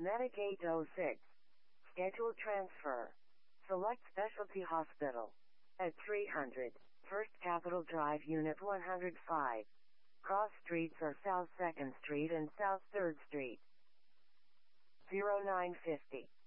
Medic 806. Schedule transfer. Select Specialty Hospital. At 300. First Capitol Drive, Unit 105. Cross streets are South 2nd Street and South 3rd Street. 0950.